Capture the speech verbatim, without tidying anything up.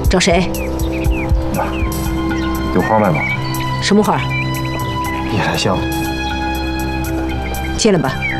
找谁？ 有花卖吗？ 什么花？ 夜来香。 进来吧。